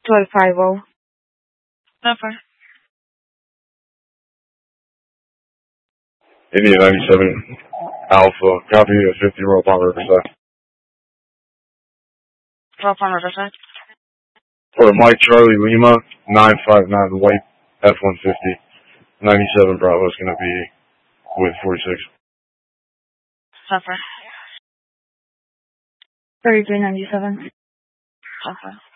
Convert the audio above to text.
1250. Number. India 97 Alpha, copy of 50 Royal Palm Riverside. Royal Palm Riverside. For Mike Charlie Lima, 959 White F-150. 97 Bravo is going to be with 46. Number. 3397. Number.